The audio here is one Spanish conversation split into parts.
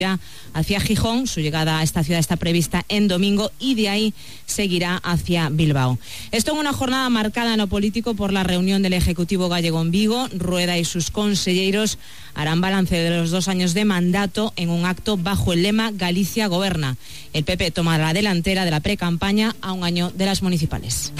hacia Gijón. Su llegada a esta ciudad está prevista en domingo y de ahí seguirá hacia Bilbao. Esto en una jornada marcada en lo político por la reunión del Ejecutivo gallego en Vigo. Rueda y sus conselleiros harán balance de los 2 años de mandato en un acto bajo el lema Galicia Goberna. El PP toma la delantera de la precampaña a un año de las municipales.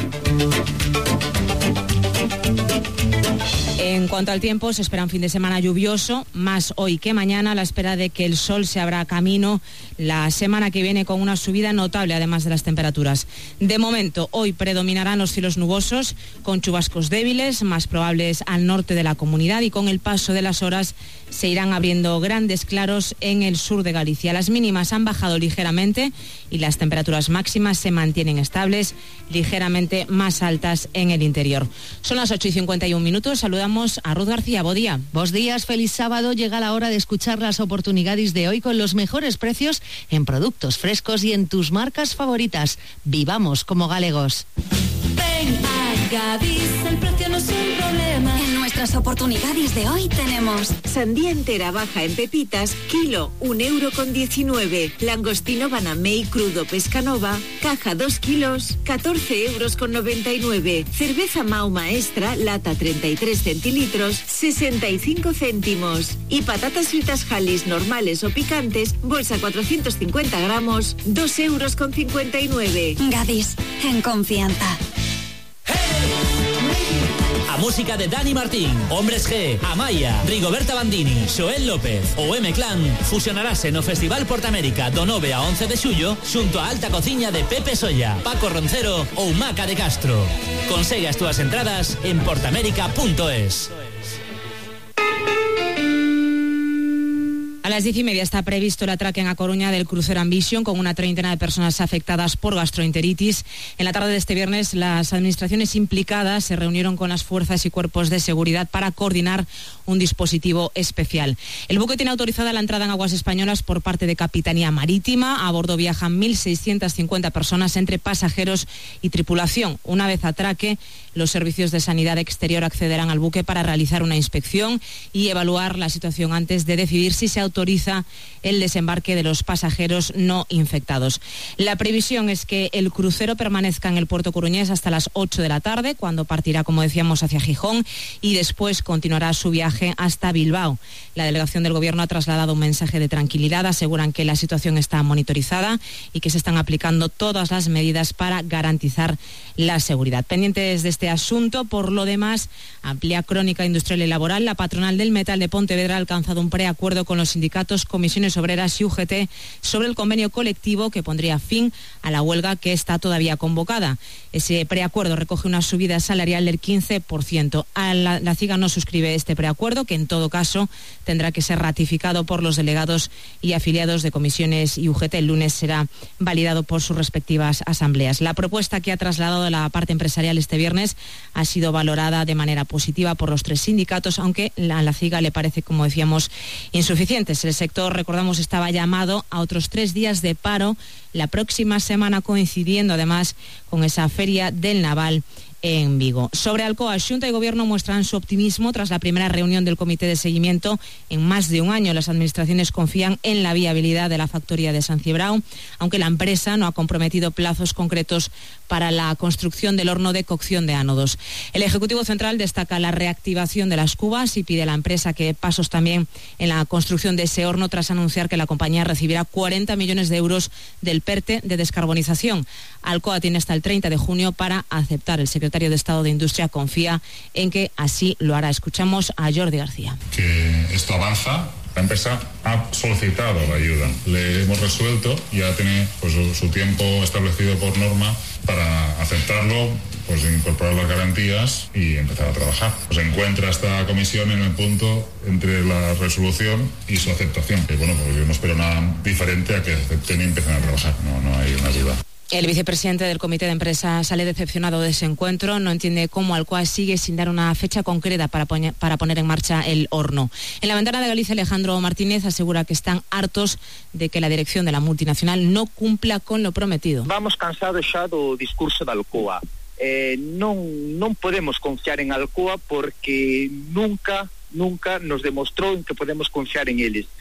En cuanto al tiempo, se espera un fin de semana lluvioso, más hoy que mañana, a la espera de que el sol se abra camino la semana que viene con una subida notable, además de las temperaturas. De momento, hoy predominarán los cielos nubosos, con chubascos débiles, más probables al norte de la comunidad, y con el paso de las horas se irán abriendo grandes claros en el sur de Galicia. Las mínimas han bajado ligeramente y las temperaturas máximas se mantienen estables, ligeramente más altas en el interior. Son las 8:51. Saludamos a Ruth García. Buen día. Bos días, feliz sábado. Llega la hora de escuchar las oportunidades de hoy con los mejores precios en productos frescos y en tus marcas favoritas. Vivamos como galegos. Ven a Gadis, el precio no es un problema. En nuestras oportunidades de hoy tenemos sandía entera baja en pepitas, kilo, 1,19 €. Langostino Banamey crudo Pescanova, caja 2 kilos, 14,99 €. Cerveza Mau Maestra, lata 33 centilitros, 65 céntimos. Y patatas fritas Halis normales o picantes, bolsa 450 gramos, 2,59 €. Gadis, en confianza. A música de Dani Martín, Hombres G, Amaya, Rigoberta Bandini, Xoel López ou M-Clan fusionarase no Festival Portamérica do 9 a 11 de xullo xunto a alta cociña de Pepe Solla, Paco Roncero ou Maca de Castro. Consegue as túas entradas en portamérica.es. A las 10:30 está previsto el atraque en A Coruña del crucero Ambition, con una treintena de personas afectadas por gastroenteritis. En la tarde de este viernes, las administraciones implicadas se reunieron con las fuerzas y cuerpos de seguridad para coordinar un dispositivo especial. El buque tiene autorizada la entrada en aguas españolas por parte de Capitanía Marítima. A bordo viajan 1.650 personas entre pasajeros y tripulación. Una vez atraque, los servicios de sanidad exterior accederán al buque para realizar una inspección y evaluar la situación antes de decidir si se autoriza el desembarque de los pasajeros no infectados. La previsión es que el crucero permanezca en el puerto coruñés hasta las 8 de la tarde, cuando partirá, como decíamos, hacia Gijón, y después continuará su viaje hasta Bilbao. La delegación del Gobierno ha trasladado un mensaje de tranquilidad. Aseguran que la situación está monitorizada y que se están aplicando todas las medidas para garantizar la seguridad. Pendientes de este asunto, por lo demás, amplia crónica industrial y laboral. La patronal del metal de Pontevedra ha alcanzado un preacuerdo con los sindicatos, comisiones obreras y UGT sobre el convenio colectivo que pondría fin a la huelga que está todavía convocada. Ese preacuerdo recoge una subida salarial del 15%. La CIGA no suscribe este preacuerdo, que en todo caso tendrá que ser ratificado por los delegados y afiliados de comisiones y UGT. El lunes será validado por sus respectivas asambleas. La propuesta que ha trasladado la parte empresarial este viernes ha sido valorada de manera positiva por los 3 sindicatos, aunque a la CIGA le parece, como decíamos, insuficiente. El sector, recordamos, estaba llamado a otros 3 días de paro la próxima semana, coincidiendo además con esa feria del naval en Vigo. Sobre Alcoa, Xunta y Gobierno muestran su optimismo tras la primera reunión del comité de seguimiento en más de un año. Las administraciones confían en la viabilidad de la factoría de San Cibrao, aunque la empresa no ha comprometido plazos concretos para la construcción del horno de cocción de ánodos. El Ejecutivo Central destaca la reactivación de las cubas y pide a la empresa que dé pasos también en la construcción de ese horno, tras anunciar que la compañía recibirá 40 millones de euros del PERTE de descarbonización. Alcoa tiene hasta el 30 de junio para aceptar. El secretario de Estado de Industria confía en que así lo hará. Escuchamos a Jordi García. Que esto avanza. La empresa ha solicitado la ayuda. Le hemos resuelto, ya tiene pues su tiempo establecido por norma para aceptarlo, pues incorporar las garantías y empezar a trabajar. Se encuentra esta comisión en el punto entre la resolución y su aceptación. Que bueno, pues yo no espero nada diferente a que acepten y empiecen a trabajar. No hay una duda. El vicepresidente del comité de empresa sale decepcionado de ese encuentro. No entiende cómo Alcoa sigue sin dar una fecha concreta para poner en marcha el horno. En la ventana de Galicia, Alejandro Martínez asegura que están hartos de que la dirección de la multinacional no cumpla con lo prometido. Vamos cansados xa do discurso da Alcoa. Non podemos confiar en Alcoa porque nunca nos demostrou en que podemos confiar en eles.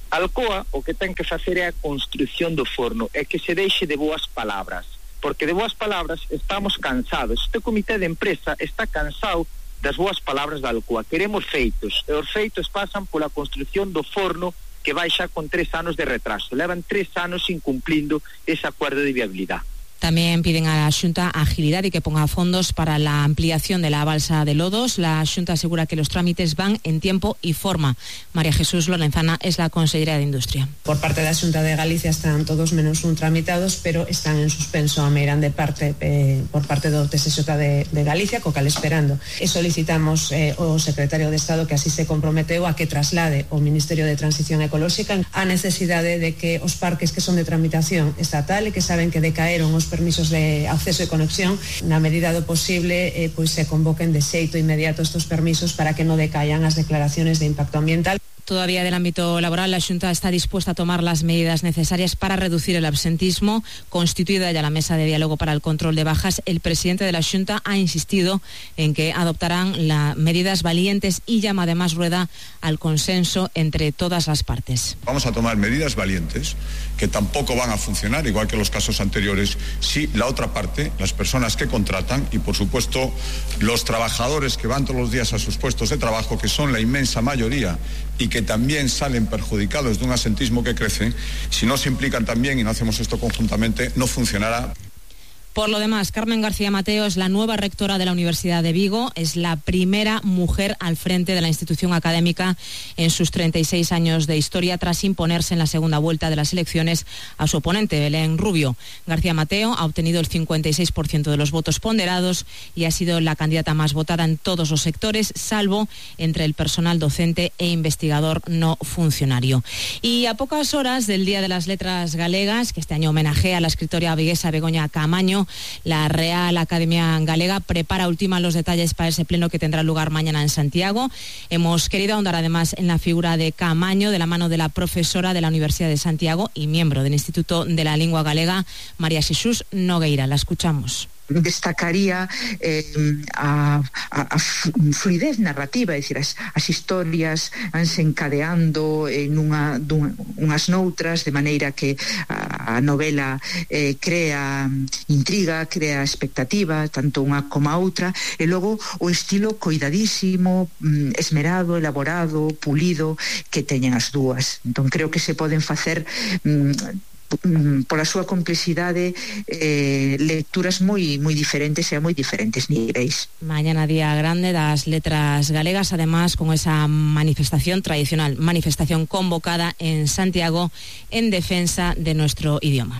Alcoa o que ten que facer é a construción do forno, é que se deixe de boas palabras, porque de boas palabras estamos cansados. Este comité de empresa está cansado das boas palabras da Alcoa. Queremos feitos, e os feitos pasan pola construción do forno que vai xa con 3 anos de retraso. Levan 3 anos incumplindo ese acuerdo de viabilidad. También piden a la Xunta agilidad y que ponga fondos para la ampliación de la balsa de Lodos. La Xunta asegura que los trámites van en tiempo y forma. María Jesús Lorenzana es la consellera de Industria. Por parte da Xunta de Galicia están todos menos un tramitados, pero están en suspenso a meirán de parte por parte do TSJ de Galicia, co cal esperando. E solicitamos ao secretario de Estado que así se comprometeu a que traslade ao Ministerio de Transición Ecolóxica a necesidade de que os parques que son de tramitación estatal e que saben que decaeron os permisos de acceso e conexión, na medida do posible, pois se convoquen de xeito inmediato estos permisos para que non decaian as declaraciones de impacto ambiental. Todavía del ámbito laboral, la Xunta está dispuesta a tomar las medidas necesarias para reducir el absentismo. Constituida ya la mesa de diálogo para el control de bajas, el presidente de la Xunta ha insistido en que adoptarán las medidas valientes y llama además Rueda al consenso entre todas las partes. Vamos a tomar medidas valientes que tampoco van a funcionar, igual que los casos anteriores, si la otra parte, las personas que contratan y por supuesto los trabajadores que van todos los días a sus puestos de trabajo, que son la inmensa mayoría y que también salen perjudicados de un absentismo que crece, si no se implican también y no hacemos esto conjuntamente, no funcionará. Por lo demás, Carmen García Mateo es la nueva rectora de la Universidad de Vigo, es la primera mujer al frente de la institución académica en sus 36 años de historia, tras imponerse en la segunda vuelta de las elecciones a su oponente, Belén Rubio. García Mateo ha obtenido el 56% de los votos ponderados y ha sido la candidata más votada en todos los sectores, salvo entre el personal docente e investigador no funcionario. Y a pocas horas del Día de las Letras Galegas, que este año homenajea a la escritora viguesa Begoña Caamaño, la Real Academia Galega prepara, ultima los detalles para ese pleno que tendrá lugar mañana en Santiago. Hemos querido ahondar además en la figura de Caamaño, de la mano de la profesora de la Universidad de Santiago y miembro del Instituto de la Lengua Galega, María Jesús Nogueira. La escuchamos. Destacaría a fluidez narrativa, é dicir, as historias vanse encadeando en unhas noutras, de maneira que a novela crea intriga, crea expectativa, tanto unha como a outra, e logo o estilo coidadísimo, esmerado, elaborado, pulido que teñen as dúas. Entón creo que se poden facer pola súa complexidade lecturas moi diferentes e a moi diferentes niveis. Mañana día grande das letras galegas, además con esa manifestación tradicional, manifestación convocada en Santiago en defensa de nuestro idioma.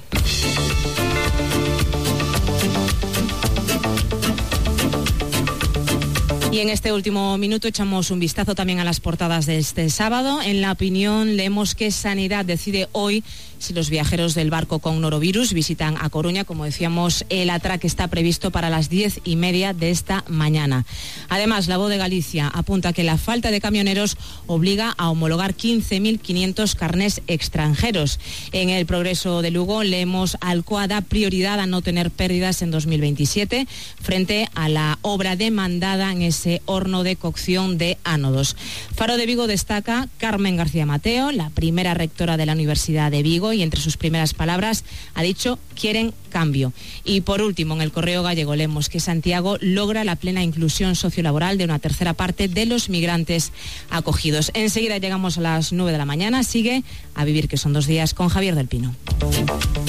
Y en este último minuto echamos un vistazo también a las portadas de este sábado. En La Opinión leemos que Sanidad decide hoy si los viajeros del barco con norovirus visitan a Coruña. Como decíamos, el atraque está previsto para las 10:30 de esta mañana. Además, La Voz de Galicia apunta que la falta de camioneros obliga a homologar 15.500 carnés extranjeros. En El Progreso de Lugo leemos: Alcoa da prioridad a no tener pérdidas en 2027 frente a la obra demandada en ese horno de cocción de ánodos. Faro de Vigo destaca Carmen García Mateo, la primera rectora de la Universidad de Vigo, y entre sus primeras palabras ha dicho: quieren cambio. Y por último, en El Correo Gallego leemos que Santiago logra la plena inclusión sociolaboral de una tercera parte de los migrantes acogidos. Enseguida llegamos a las 9 de la mañana. Sigue A Vivir, que son 2 días, con Javier del Pino.